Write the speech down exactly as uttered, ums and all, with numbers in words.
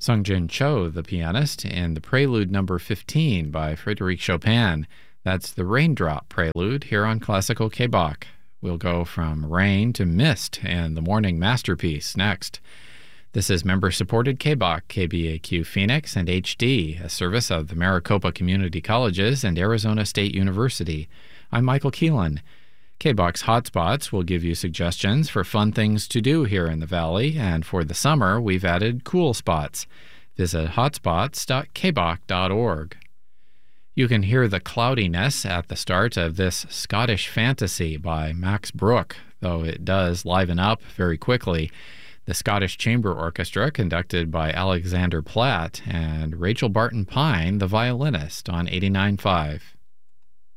Sung-Jin Cho, the pianist, in the Prelude number fifteen by Frédéric Chopin. That's the Raindrop Prelude here on Classical K-Bach. We'll go from rain to mist and the morning masterpiece next. This is member-supported K-Bach, K B A Q Phoenix, and H D, a service of the Maricopa Community Colleges and Arizona State University. I'm Michael Keelan. K-Bach's Hotspots will give you suggestions for fun things to do here in the Valley, and for the summer, we've added cool spots. Visit hotspots dot k bach dot org. You can hear the cloudiness at the start of this Scottish Fantasy by Max Bruch, though it does liven up very quickly. The Scottish Chamber Orchestra, conducted by Alexander Platt, and Rachel Barton Pine, the violinist, on eighty-nine point five.